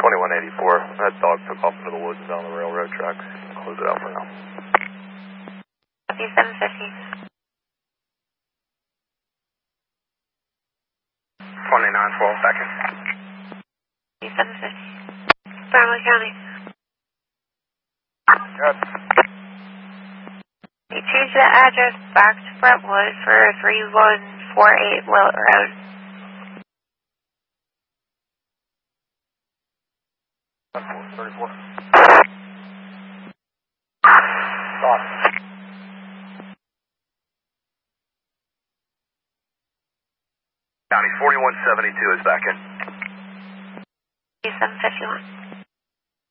2184. That dog took off into the woods and down the railroad tracks. Close it out for now. 750. 2912, second. 750. Brownwood County. Good. You changed the address back to Brentwood for 3148 Willett Road. Stop. County 4172 is back in. 751.